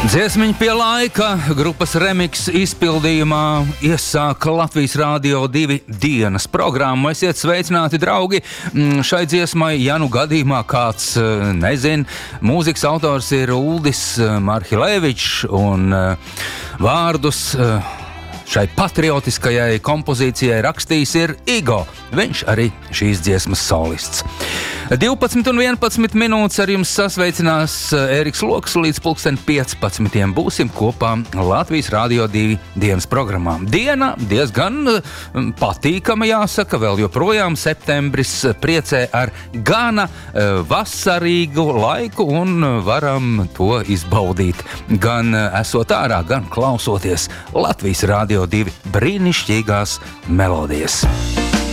Dziesmiņa pie laika grupas Remix izpildījumā iesāka Latvijas Rādio 2 dienas programmu. Esiet sveicināti, draugi! Šai dziesmai, ja nu gadījumā kāds nezin, mūzikas autors ir Uldis Marhilevičs un vārdus šai patriotiskajai kompozīcijai rakstījis ir Igo. Viņš arī šīs dziesmas solists. 12 un 11 minūtes ar jums sasveicinās Ēriks Loks, līdz 15. Būsim kopā Latvijas Rādio 2 dienas programmā. Diena diezgan patīkama, jāsaka, vēl joprojām septembris priecē ar gana vasarīgu laiku un varam to izbaudīt gan esot ārā, gan klausoties Latvijas Rādio 2 brīnišķīgās melodijas.